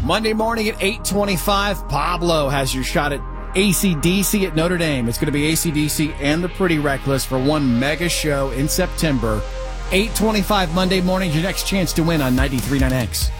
Monday morning at 8:25, Pablo has your shot at AC/DC at Notre Dame. It's going to be AC/DC and the Pretty Reckless for one mega show in September. 8:25 Monday morning, your next chance to win on 93.9X.